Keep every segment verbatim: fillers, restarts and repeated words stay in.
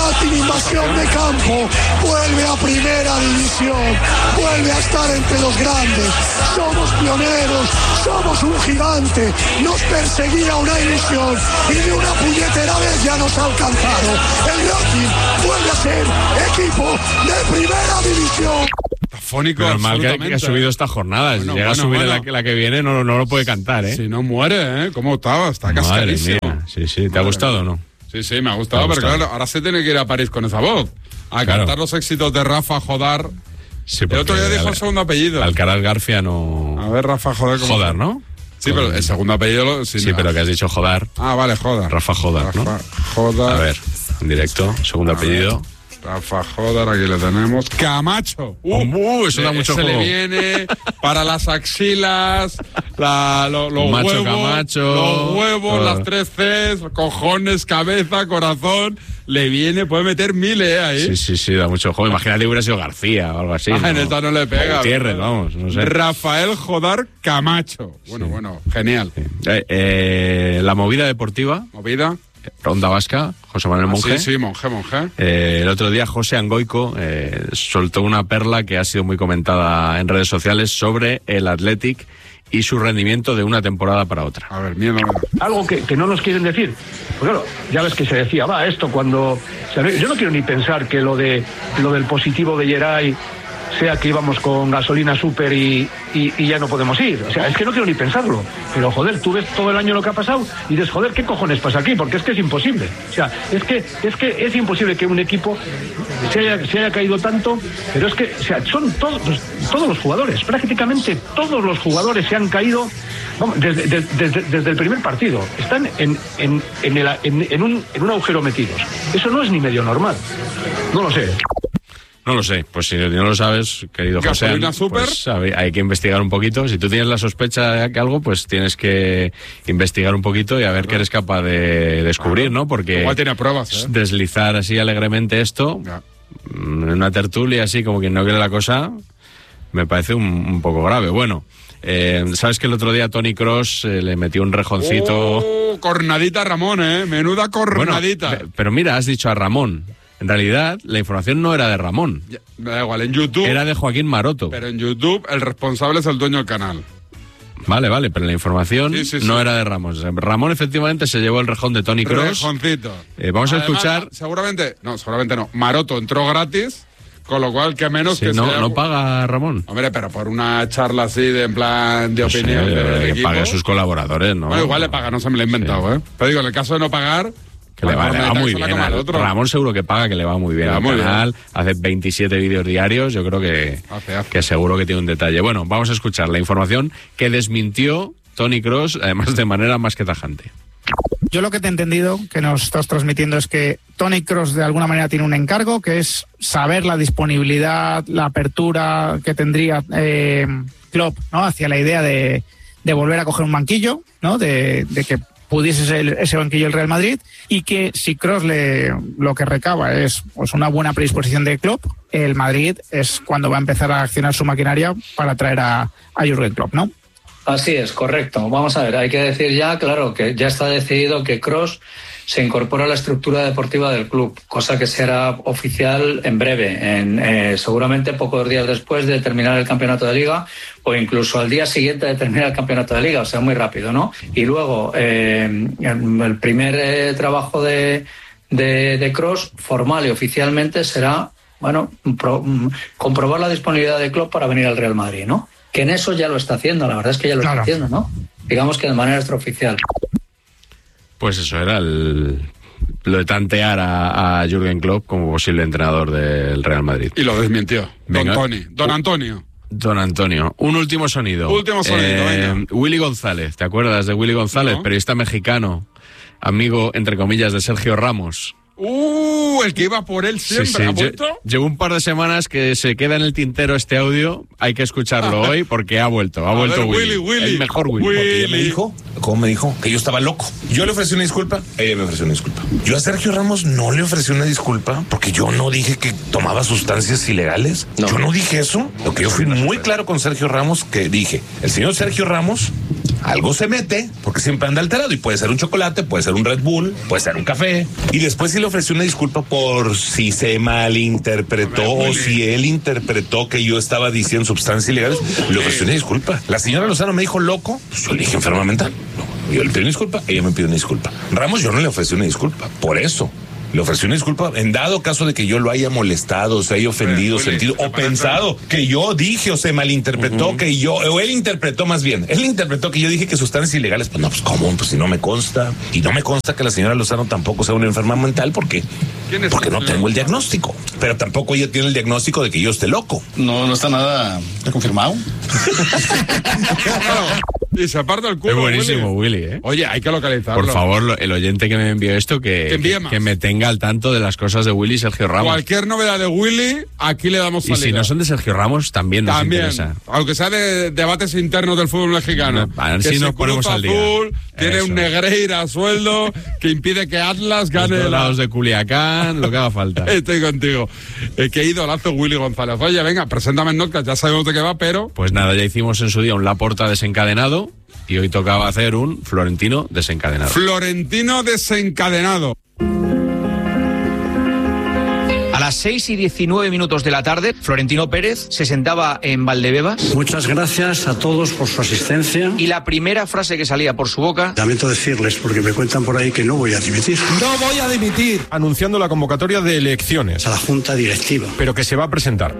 Racing Invasión de Campo vuelve a primera división, vuelve a estar entre los grandes. Somos pioneros, somos un gigante. Nos perseguía una ilusión y de una puñetera vez ya nos ha alcanzado. El Racing vuelve a ser equipo de primera división. Fónico, normal que, que ha subido esta jornada. Bueno, si llega bueno, a subir bueno. La, la que viene, no, no lo puede cantar, ¿eh? Si no muere, ¿eh? ¿Cómo estaba? Está cascarísimo. Sí, sí. ¿Te Madre ha gustado o no? Sí, sí, me ha gustado, pero claro, ahora se tiene que ir a París con esa voz. A claro. cantar los éxitos de Rafa Jodar. Sí, el otro día dijo el segundo apellido. Alcaraz García no... A ver, Rafa Jodar. ¿cómo Jodar, ¿no? Sí, Jodar. Pero el segundo apellido... Lo... Sí, sí no. Pero que has dicho Jodar. Ah, vale, Jodar. Rafa Jodar, Rafa ¿no? Jodar. A ver, en directo, segundo a apellido. Ver. Rafa Jodar, aquí lo tenemos. Camacho. Uh, uh eso da mucho se juego. le viene para las axilas, la, lo, los Macho huevos, Camacho, los huevos, todo. Las tres Cs, cojones, cabeza, corazón. Le viene, puede meter miles ¿eh? Ahí. Sí, sí, sí, da mucho juego. Imagínate que hubiera sido García o algo así. Ah, ¿no? en esta no le pega. Gutiérrez, vamos, no sé. Rafael Jodar Camacho. Bueno, sí. bueno, genial. Sí. Eh, eh, la movida deportiva. Movida. Ronda Vasca, José Manuel ah, Monge. Sí, sí, Monge, Monge. Eh, el otro día José Angoico eh, soltó una perla que ha sido muy comentada en redes sociales sobre el Athletic y su rendimiento de una temporada para otra. A ver, miedo. Algo que, que no nos quieren decir. Pues claro, ya ves que se decía, va, esto cuando... ¿sabes? Yo no quiero ni pensar que lo de lo del positivo de Geray sea que íbamos con gasolina súper y, y, y ya no podemos ir. O sea, es que no quiero ni pensarlo. Pero, joder, tú ves todo el año lo que ha pasado y dices, joder, ¿qué cojones pasa aquí? Porque es que es imposible. O sea, es que es, que es imposible que un equipo se haya, se haya caído tanto, pero es que, o sea, son todos, pues, todos los jugadores, prácticamente todos los jugadores se han caído vamos, desde, desde, desde, desde el primer partido. Están en, en, en, el, en, en, un, en un agujero metidos. Eso no es ni medio normal. No lo sé. No lo sé, pues si no lo sabes, querido José, pues hay que investigar un poquito. Si tú tienes la sospecha de que algo, pues tienes que investigar un poquito y a ver qué eres capaz de descubrir, ¿no? Porque igual tiene pruebas, ¿eh? Deslizar así alegremente esto, ya. en una tertulia así como quien no quiere la cosa, me parece un, un poco grave. Bueno, eh, ¿sabes que el otro día Toni Kroos eh, le metió un rejoncito? Oh, cornadita a Ramón, ¿eh? Menuda cornadita. Bueno, pero mira, has dicho a Ramón. En realidad, la información no era de Ramón. Ya, me da igual, en YouTube... Era de Joaquín Maroto. Pero en YouTube el responsable es el dueño del canal. Vale, vale, pero la información sí, sí, sí. no era de Ramón. Ramón efectivamente se llevó el rejón de Toni Kroos. Rejoncito. Eh, vamos Además, a escuchar... Seguramente, no, seguramente no. Maroto entró gratis, con lo cual que menos sí, que no, sea... no paga Ramón. Hombre, pero por una charla así de en plan de no opinión... Sé, del que equipo, pague a sus colaboradores, ¿no? Bueno, igual le paga, no se me lo he inventado, sí. ¿eh? Pero digo, en el caso de no pagar... Que le va, le va muy bien. Al, Ramón seguro que paga, que le va muy bien al canal. Bien. Hace veintisiete vídeos diarios. Yo creo que, hace, hace. que seguro que tiene un detalle. Bueno, vamos a escuchar la información que desmintió Toni Kroos, además de manera más que tajante. Yo lo que te he entendido que nos estás transmitiendo es que Toni Kroos de alguna manera tiene un encargo, que es saber la disponibilidad, la apertura que tendría eh, Klopp, ¿no? Hacia la idea de, de volver a coger un banquillo, ¿no? De, de que pudiese ser ese banquillo el Real Madrid, y que si Kroos le, lo que recaba es pues una buena predisposición de Klopp, el Madrid es cuando va a empezar a accionar su maquinaria para traer a, a Jürgen Klopp, ¿no? Así es, correcto. Vamos a ver, hay que decir ya, claro, que ya está decidido que Kroos se incorpora a la estructura deportiva del club, cosa que será oficial en breve, en, eh, seguramente pocos días después de terminar el campeonato de Liga o incluso al día siguiente de terminar el campeonato de Liga, o sea, muy rápido, ¿no? Y luego, eh, el primer eh, trabajo de, de, de Kroos, formal y oficialmente, será, bueno, pro, comprobar la disponibilidad de Klopp para venir al Real Madrid, ¿no? Que en eso ya lo está haciendo, la verdad es que ya lo claro. está haciendo, ¿no? Digamos que de manera extraoficial. Pues eso era el, lo de tantear a, a Jürgen Klopp como posible entrenador del Real Madrid. Y lo desmintió. Venga. Don Toni, Don Antonio. Don Antonio. Un último sonido. Último sonido, eh, venga. Willy González, ¿te acuerdas de Willy González? No. Periodista mexicano, amigo, entre comillas, de Sergio Ramos. Uh, el que iba por él siempre, sí, sí. ¿ha vuelto? Llevo un par de semanas que se queda en el tintero este audio. Hay que escucharlo hoy porque ha vuelto. Ha a vuelto ver, Willy, Willy, Willy. El mejor Willy. Willy. Me dijo, ¿cómo me dijo? Que yo estaba loco. Yo le ofrecí una disculpa, ella me ofreció una disculpa. Yo a Sergio Ramos no le ofrecí una disculpa porque yo no dije que tomaba sustancias ilegales. No. Yo no dije eso. Lo que yo fui muy claro con Sergio Ramos, que dije, el señor Sergio Ramos algo se mete, porque siempre anda alterado y puede ser un chocolate, puede ser un Red Bull, puede ser un café. Y después sí le ofreció una disculpa por si se malinterpretó o si él interpretó que yo estaba diciendo sustancias ilegales. Le ofreció una disculpa. La señora Lozano me dijo loco, pues yo le dije enferma mental. Yo le pido una disculpa, ella me pidió una disculpa. Ramos, yo no le ofrecí una disculpa, por eso. Le ofreció una disculpa en dado caso de que yo lo haya molestado, se haya ofendido, Oye, sentido o pensado que yo dije o se malinterpretó uh-huh. que yo, o él interpretó más bien, él interpretó que yo dije que sustancias ilegales. Pues no, pues cómo, pues si no me consta, y no me consta que la señora Lozano tampoco sea una enferma mental porque, porque no tengo el diagnóstico, pero tampoco ella tiene el diagnóstico de que yo esté loco. No, no está nada confirmado. Y se aparta el culo. Es buenísimo, Willy. Willy, ¿eh? Oye, hay que localizarlo. Por favor, el oyente que me envió esto, que, que, que, que me tenga al tanto de las cosas de Willy y Sergio Ramos. Cualquier novedad de Willy, aquí le damos salida. Y si no son de Sergio Ramos, también nos también, interesa. Aunque sea de debates internos del fútbol mexicano. A ver si nos ponemos al día. Azul, tiene Eso. un Negreira a sueldo que impide que Atlas gane. Los lados la... de Culiacán, lo que haga falta. Estoy contigo. Eh, qué idolazo Willy González. Oye, venga, preséntame en Notcast, ya sabemos de qué va, pero... Pues nada, ya hicimos en su día un Laporta desencadenado. Y hoy tocaba hacer un Florentino desencadenado. Florentino desencadenado. A las seis y diecinueve minutos de la tarde, Florentino Pérez se sentaba en Valdebebas. Muchas gracias a todos por su asistencia. Y la primera frase que salía por su boca... Lamento decirles, porque me cuentan por ahí que no voy a dimitir. ¡No voy a dimitir! Anunciando la convocatoria de elecciones. A la Junta Directiva. Pero que se va a presentar.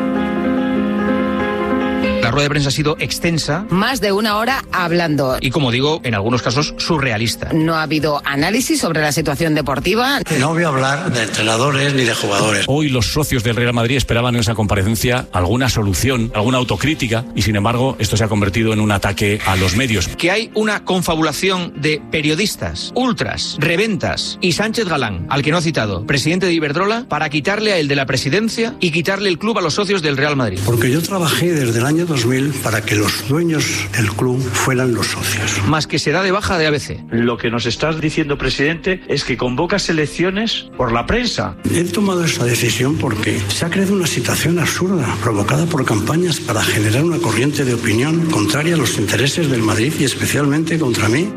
La rueda de prensa ha sido extensa. Más de una hora hablando. Y como digo, en algunos casos surrealista. No ha habido análisis sobre la situación deportiva. No voy a hablar de entrenadores ni de jugadores. Hoy los socios del Real Madrid esperaban en esa comparecencia alguna solución, alguna autocrítica, y sin embargo esto se ha convertido en un ataque a los medios. Que hay una confabulación de periodistas, ultras, reventas y Sánchez Galán, al que no ha citado, presidente de Iberdrola, para quitarle a él de la presidencia y quitarle el club a los socios del Real Madrid. Porque yo trabajé desde el año dos mil para que los dueños del club fueran los socios. Más que se da de baja de A B C. Lo que nos estás diciendo, presidente, es que convocas elecciones por la prensa. He tomado esta decisión porque se ha creado una situación absurda, provocada por campañas para generar una corriente de opinión contraria a los intereses del Madrid y especialmente contra mí.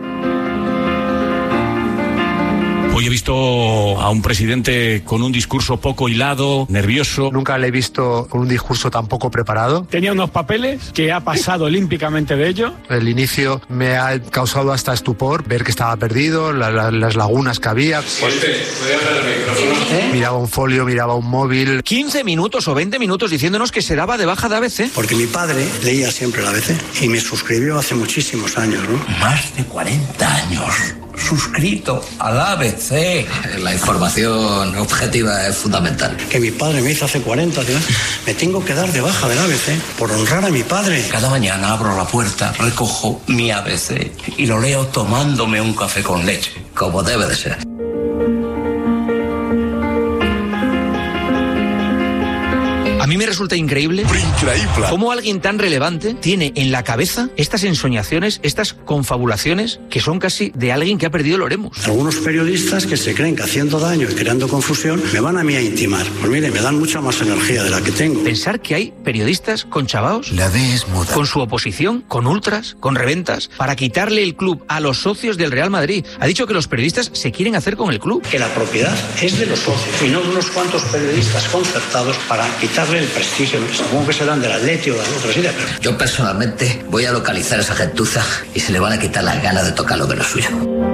Hoy he visto a un presidente con un discurso poco hilado, nervioso. Nunca le he visto con un discurso tan poco preparado. Tenía unos papeles que ha pasado olímpicamente de ello. El inicio me ha causado hasta estupor, ver que estaba perdido, la, la, las lagunas que había. Felipe, ¿puede hablar el micrófono? ¿Eh? Miraba un folio, miraba un móvil. quince minutos o veinte minutos diciéndonos que se daba de baja de A B C. Porque mi padre leía siempre la A B C y me suscribió hace muchísimos años, ¿no? Más de cuarenta años. Suscrito al A B C. La información objetiva es fundamental. Que mi padre me hizo hace cuarenta años. Me tengo que dar de baja del A B C por honrar a mi padre. Cada mañana abro la puerta, recojo mi A B C y lo leo tomándome un café con leche, como debe de ser. A mí me resulta increíble, increíble cómo alguien tan relevante tiene en la cabeza estas ensoñaciones, estas confabulaciones que son casi de alguien que ha perdido el Oremus. Algunos periodistas que se creen que haciendo daño y creando confusión me van a mí a intimar. Pues mire, me dan mucha más energía de la que tengo. Pensar que hay periodistas con chavaos, la D es muda, con su oposición, con ultras, con reventas, para quitarle el club a los socios del Real Madrid. Ha dicho que los periodistas se quieren hacer con el club. Que la propiedad es de los socios y no de unos cuantos periodistas concertados para quitarle el prestigio. Supongo que serán del Atleti o de otras ideas. Pero... Yo personalmente voy a localizar a esa gentuza y se le van a quitar las ganas de tocar lo de lo suyo.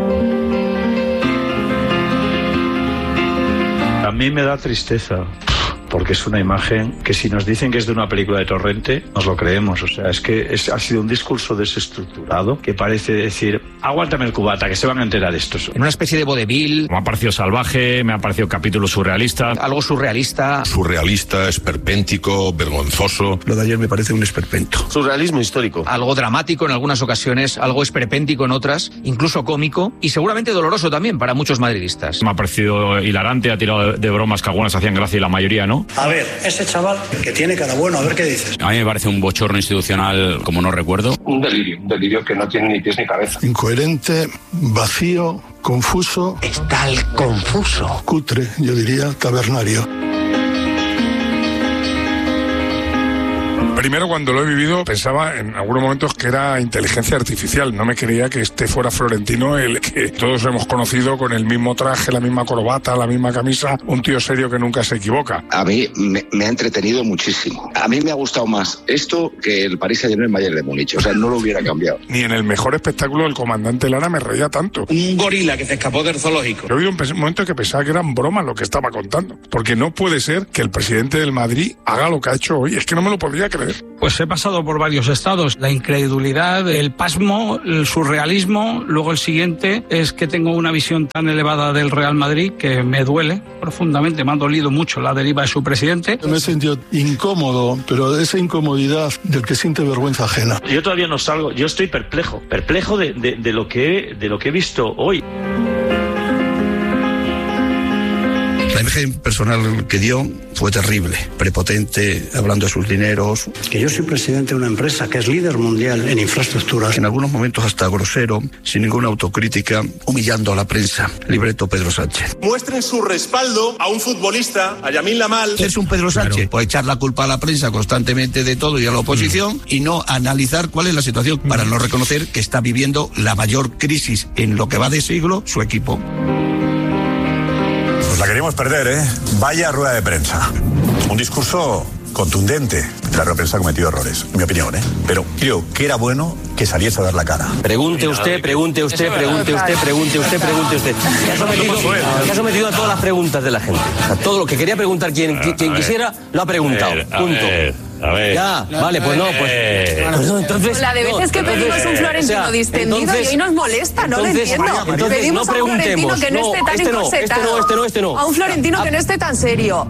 A mí me da tristeza, porque es una imagen que si nos dicen que es de una película de Torrente, nos lo creemos. O sea, es que es, ha sido un discurso desestructurado que parece decir, aguántame el cubata, que se van a enterar estos. En una especie de vodevil. Me ha parecido salvaje, me ha parecido capítulo surrealista. Algo surrealista. Surrealista, esperpéntico, vergonzoso. Lo de ayer me parece un esperpento. Surrealismo histórico. Algo dramático en algunas ocasiones, algo esperpéntico en otras, incluso cómico y seguramente doloroso también para muchos madridistas. Me ha parecido hilarante, ha tirado de bromas que algunas hacían gracia y la mayoría no. A ver, ese chaval que tiene cara bueno, a ver qué dices. A mí me parece un bochorno institucional como no recuerdo. Un delirio, un delirio que no tiene ni pies ni cabeza. Incoherente, vacío, confuso. Está el confuso. Cutre, yo diría, tabernario. Primero, cuando lo he vivido, pensaba en algunos momentos que era inteligencia artificial. No me creía que este fuera Florentino, el que todos hemos conocido con el mismo traje, la misma corbata, la misma camisa, un tío serio que nunca se equivoca. A mí me, me ha entretenido muchísimo. A mí me ha gustado más esto que el Paris Saint-Germain Bayern de Múnich. O sea, no lo hubiera cambiado. Ni en el mejor espectáculo del comandante Lara me reía tanto. Un gorila que se escapó del zoológico. He oído un momento en que pensaba que eran bromas lo que estaba contando. Porque no puede ser que el presidente del Madrid haga lo que ha hecho hoy. Es que no me lo podría creer. Pues he pasado por varios estados. La incredulidad, el pasmo, el surrealismo. Luego el siguiente es que tengo una visión tan elevada del Real Madrid que me duele profundamente. Me ha dolido mucho la deriva de su presidente. Me he sentido incómodo, pero esa incomodidad del que siente vergüenza ajena. Yo todavía no salgo, yo estoy perplejo, perplejo de, de, de, lo, que, de lo que he visto hoy. La imagen personal que dio fue terrible, prepotente, hablando de sus dineros. Que yo soy presidente de una empresa que es líder mundial en infraestructuras. En algunos momentos hasta grosero, sin ninguna autocrítica, humillando a la prensa. Libreto Pedro Sánchez. Muestren su respaldo a un futbolista, a Yamil Lamal. Es un Pedro Sánchez, claro. Puede echar la culpa a la prensa constantemente de todo y a la oposición, mm. y no analizar cuál es la situación mm. para no reconocer que está viviendo la mayor crisis en lo que va de siglo su equipo. Pues la queríamos perder, ¿eh? Vaya rueda de prensa. Un discurso contundente. La rueda de prensa ha cometido errores, en mi opinión, ¿eh? Pero creo que era bueno que saliese a dar la cara. Pregunte usted, pregunte usted, pregunte usted, pregunte usted, pregunte usted. Se ha sometido, se ha sometido a todas las preguntas de la gente. O sea, todo lo que quería preguntar quien, quien quisiera, lo ha preguntado. A ver, a Punto. Ver. A ver. Ya, vale, pues no, pues. pues no, entonces, la de veces no, que pedimos entonces, un Florentino o sea, distendido entonces, y hoy nos molesta, no entonces, lo entiendo. Entonces, pedimos no a un Florentino que no, no esté tan este no, encorsetado. Este no, este no, este no. A un Florentino ah, que no esté tan serio.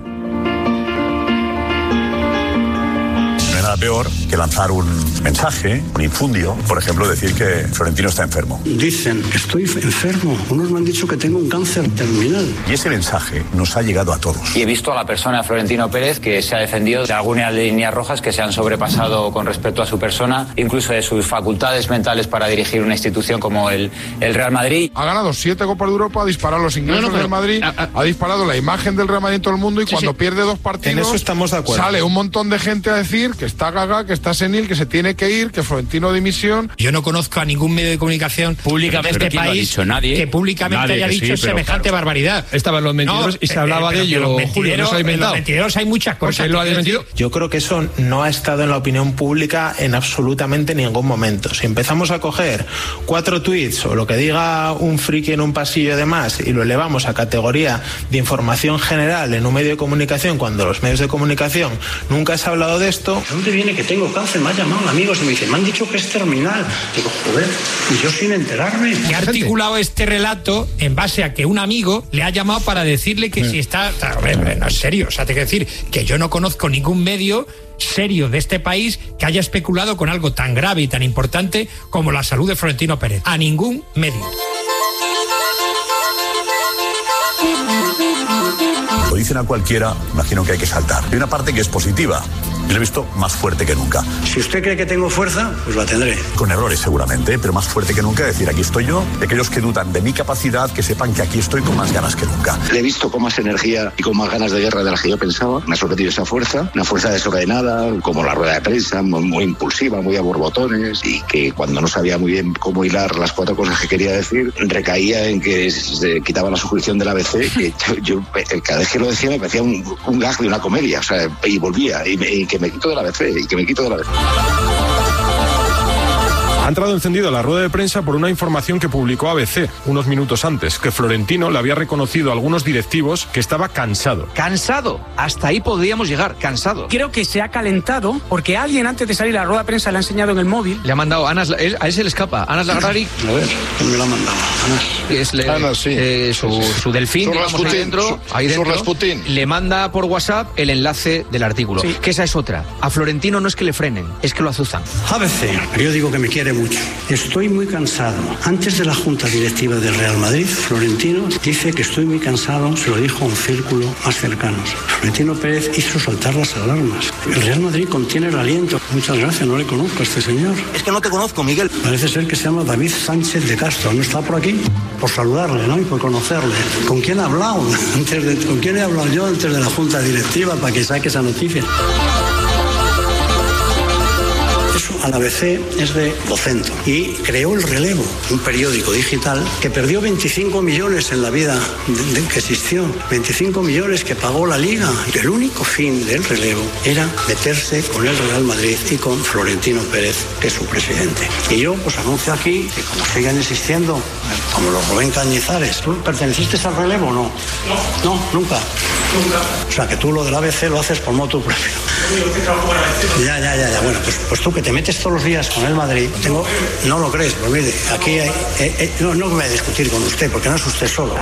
No hay nada peor que lanzar un mensaje, un infundio, por ejemplo, decir que Florentino está enfermo. Dicen que estoy enfermo. Unos me han dicho que tengo un cáncer terminal. Y ese mensaje nos ha llegado a todos. Y he visto a la persona Florentino Pérez que se ha defendido de algunas líneas rojas que se han sobrepasado con respecto a su persona, incluso de sus facultades mentales para dirigir una institución como el, el Real Madrid. Ha ganado siete Copas de Europa, ha disparado los ingresos no, no, del Madrid, a, a, ha disparado la imagen del Real Madrid en todo el mundo y sí, cuando sí. pierde dos partidos, en eso estamos de acuerdo. Sale un montón de gente a decir que está gaga, que está senil, que se tiene que ir, que Florentino dimisión. Yo no conozco a ningún medio de comunicación públicamente de este país nadie, que públicamente nadie, haya que dicho sí, semejante claro. barbaridad. Estaban los mentideros no, y se hablaba eh, de ello. Los Julio, no se ha inventado. Los mentideros hay muchas cosas. Lo ha desmentido. Yo creo que eso no ha estado en la opinión pública en absolutamente ningún momento. Si empezamos a coger cuatro tweets o lo que diga un friki en un pasillo de más y lo elevamos a categoría de información general en un medio de comunicación, cuando los medios de comunicación nunca se ha hablado de esto. ¿De dónde viene que tengo cáncer? Me ha llamado amigos y me dice, me han dicho que es terminal. Digo, joder, y yo sin enterarme. Y ha articulado este relato en base a que un amigo le ha llamado para decirle que sí. si está... Hombre, no es serio, o sea, te quiero decir que yo no conozco ningún medio serio de este país que haya especulado con algo tan grave y tan importante como la salud de Florentino Pérez. A ningún medio. Lo dicen a cualquiera, imagino que hay que saltar. Hay una parte que es positiva. Yo lo he visto más fuerte que nunca. Si usted cree que tengo fuerza, pues la tendré. Con errores seguramente, pero más fuerte que nunca. Decir, aquí estoy yo. De aquellos que dudan de mi capacidad, que sepan que aquí estoy con más ganas que nunca. Le he visto con más energía y con más ganas de guerra de las que yo pensaba. Me ha sorprendido esa fuerza. Una fuerza desordenada, como la rueda de prensa, muy, muy impulsiva, muy a borbotones. Y que cuando no sabía muy bien cómo hilar las cuatro cosas que quería decir, recaía en que se quitaba la suscripción del A B C. Que yo, yo, cada vez que lo decía me parecía un, un gag de una comedia. O sea, y volvía. Y, me, y que me quito de la A B C. Y que me quito de la A B C. Ha entrado encendido la rueda de prensa por una información que publicó A B C unos minutos antes, que Florentino le había reconocido a algunos directivos que estaba cansado. ¿Cansado? Hasta ahí podríamos llegar, cansado. Creo que se ha calentado porque alguien antes de salir a la rueda de prensa le ha enseñado en el móvil. Le ha mandado, Anas, a él se le escapa, Anas Lagrari. A ver, ¿quién me lo ha mandado? Anas. Es le, Anas, sí. Eh, su, su delfín, su digamos, Rasputin, ahí dentro, su, ahí dentro su Rasputin. Le manda por WhatsApp el enlace del artículo. Sí. Que esa es otra. A Florentino no es que le frenen, es que lo azuzan. A B C, yo digo que me quiere mucho. Estoy muy cansado. Antes de la junta directiva del Real Madrid, Florentino dice que estoy muy cansado, se lo dijo a un círculo más cercano. Florentino Pérez hizo saltar las alarmas. El Real Madrid contiene el aliento. Muchas gracias, no le conozco a este señor. Es que no te conozco, Miguel. Parece ser que se llama David Sánchez de Castro. ¿No está por aquí? Por saludarle, ¿no? Y por conocerle. ¿Con quién ha hablado? Antes de, ¿Con quién he hablado yo antes de la junta directiva para que saque esa noticia? al A B C es de Vocento y creó El Relevo, un periódico digital que perdió veinticinco millones en la vida de, de, que existió, veinticinco millones que pagó la Liga. Y el único fin del Relevo era meterse con el Real Madrid y con Florentino Pérez, que es su presidente. Y yo pues anuncio aquí que como sigan existiendo, como los Rubén Cañizares, ¿tú perteneciste al Relevo o no? No. No, nunca. Nunca. O sea, que tú lo del A B C lo haces por motu propio. Ya, ya, ya, ya. Bueno, pues, pues tú que te metes todos los días con el Madrid, tengo, no lo crees, pues mire, aquí hay, eh, eh, no, no voy a discutir con usted, porque no es usted solo.